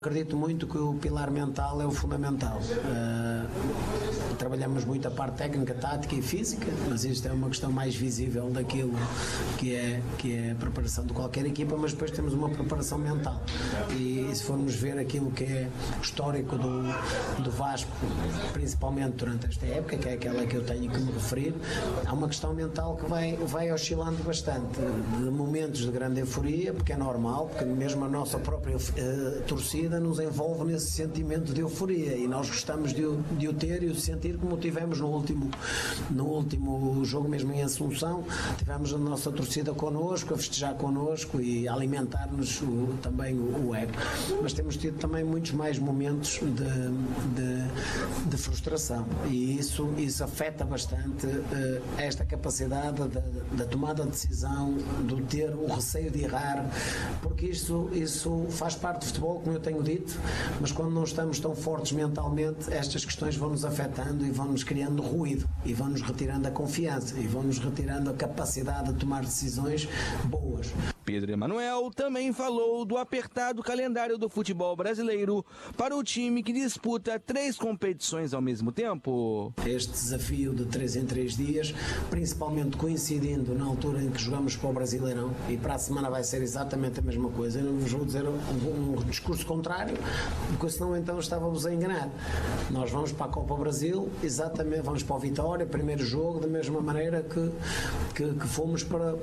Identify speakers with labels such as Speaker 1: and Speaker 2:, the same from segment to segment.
Speaker 1: Acredito muito que o pilar mental é o fundamental. Trabalhamos muito a parte técnica, tática e física, mas isto é uma questão mais visível daquilo que é a preparação de qualquer equipa, mas depois temos uma preparação mental. E se formos ver aquilo que é histórico do Vasco, principalmente durante esta época, que é aquela que eu tenho que me referir, há uma questão mental que vai oscilando bastante, de momentos de grande euforia, porque é normal, porque mesmo a nossa própria torcida nos envolve nesse sentimento de euforia e nós gostamos de o ter e o sentir, como tivemos no último jogo mesmo em Assunção. Tivemos a nossa torcida connosco, a festejar connosco e a alimentar-nos também o ego, mas temos tido também muitos mais momentos de frustração e isso afeta bastante esta capacidade da tomada de decisão, de ter o receio de errar, porque isso faz parte do futebol, como eu tenho dito, mas quando não estamos tão fortes mentalmente, estas questões vão-nos afetando e vão-nos criando ruído e vão-nos retirando a confiança e vão-nos retirando a capacidade de tomar decisões boas.
Speaker 2: Pedro Emanuel também falou do apertado calendário do futebol brasileiro para o time que disputa 3 competições ao mesmo tempo.
Speaker 1: Este desafio de 3 em 3 dias, principalmente coincidindo na altura em que jogamos para o Brasileirão, e para a semana vai ser exatamente a mesma coisa. Eu não vos vou dizer um discurso contrário, porque senão então estávamos a enganar. Nós vamos para a Copa Brasil, exatamente, vamos para o Vitória, primeiro jogo, da mesma maneira que fomos para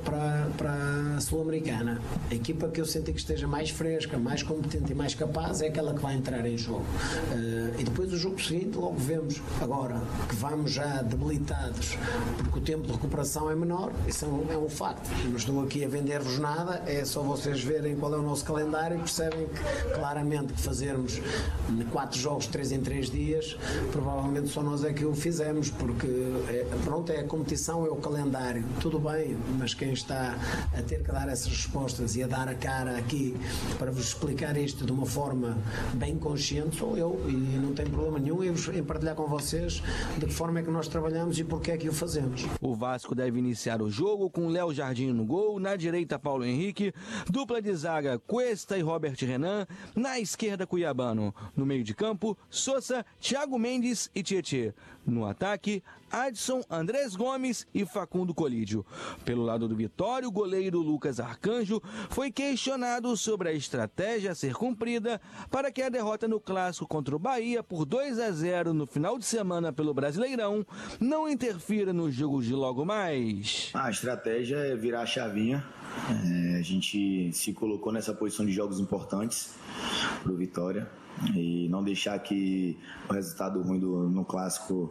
Speaker 1: a Sul-Americana. A equipa que eu senti que esteja mais fresca, mais competente e mais capaz é aquela que vai entrar em jogo. E depois o jogo seguinte logo vemos. Agora que vamos já debilitados porque o tempo de recuperação é menor, isso é um facto. Eu não estou aqui a vender-vos nada, é só vocês verem qual é o nosso calendário e percebem que claramente que fazermos 4 jogos 3 em 3 dias, provavelmente só nós é que o fizemos, porque é a competição, é o calendário, tudo bem, mas quem está a ter que dar essas respostas e a dar a cara aqui para vos explicar isto de uma forma bem consciente sou eu, e não tem problema nenhum em partilhar com vocês de que forma é que nós trabalhamos e porque é que o fazemos.
Speaker 2: O Vasco deve iniciar o jogo com Léo Jardim no gol, na direita Paulo Henrique, dupla de zaga Cuesta e Robert Renan, na esquerda Cuiabano, no meio de campo Sousa, Thiago Mendes e Tietê, no ataque Adson, Andrés Gomes e Facundo Colídio. Pelo lado do Vitória, o goleiro Lucas Arcanjo foi questionado sobre a estratégia a ser cumprida para que a derrota no clássico contra o Bahia por 2-0 no final de semana pelo Brasileirão não interfira nos jogos de logo mais.
Speaker 3: A estratégia é virar a chavinha. A gente se colocou nessa posição de jogos importantes para o Vitória e não deixar que o resultado ruim no clássico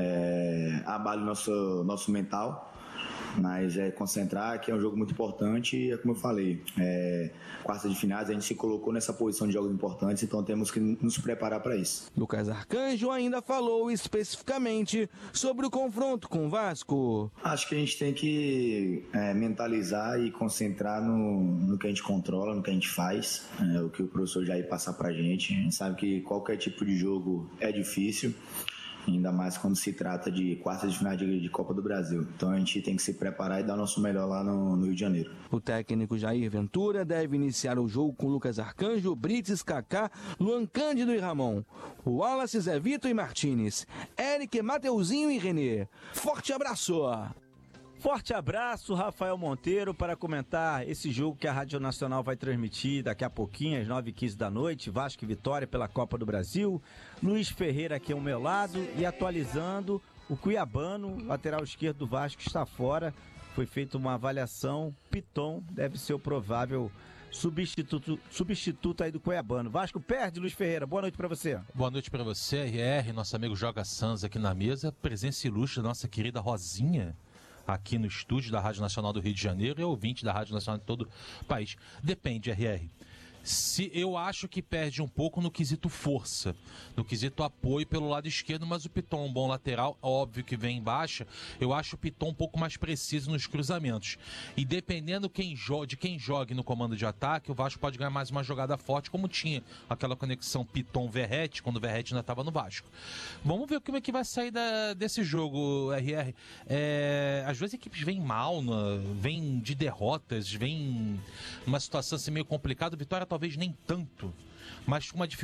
Speaker 3: abale nosso mental, mas concentrar, que é um jogo muito importante e como eu falei, quartas de finais a gente se colocou nessa posição de jogos importantes, então temos que nos preparar para isso.
Speaker 2: Lucas Arcanjo ainda falou especificamente sobre o confronto com o Vasco.
Speaker 3: Acho que a gente tem que mentalizar e concentrar no que a gente controla, no que a gente faz, o que o professor Jair passar pra gente. A gente sabe que qualquer tipo de jogo é difícil, ainda mais quando se trata de quartas de final de Copa do Brasil. Então a gente tem que se preparar e dar o nosso melhor lá no Rio de Janeiro.
Speaker 2: O técnico Jair Ventura deve iniciar o jogo com Lucas Arcanjo, Brites, Kaká, Luan Cândido e Ramon, Wallace, Zé Vitor e Martínez, Eric, Mateuzinho e Renê. Forte abraço!
Speaker 4: Forte abraço, Rafael Monteiro, para comentar esse jogo que a Rádio Nacional vai transmitir daqui a pouquinho, às 9h15 da noite, Vasco e Vitória pela Copa do Brasil. Luiz Ferreira aqui ao meu lado e atualizando o Cuiabano, lateral esquerdo do Vasco, está fora. Foi feita uma avaliação, Piton deve ser o provável substituto aí do Cuiabano. Vasco perde, Luiz Ferreira. Boa noite pra você.
Speaker 5: Boa noite pra você, RR, nosso amigo Joga Sans aqui na mesa. Presença ilustre da nossa querida Rosinha, aqui no estúdio da Rádio Nacional do Rio de Janeiro e ouvinte da Rádio Nacional de todo o país. Depende, RR. Eu acho que perde um pouco no quesito força, no quesito apoio pelo lado esquerdo, mas o Piton é um bom lateral, óbvio que vem em baixa. Eu acho o Piton um pouco mais preciso nos cruzamentos. E dependendo de quem jogue no comando de ataque, o Vasco pode ganhar mais uma jogada forte, como tinha aquela conexão Piton-Verrete, quando o Verrete ainda estava no Vasco. Vamos ver como é que vai sair desse jogo, RR. Às vezes as equipes vêm mal, vêm de derrotas, vêm numa situação assim meio complicada. O Vitória talvez nem tanto. mas com uma dificuldade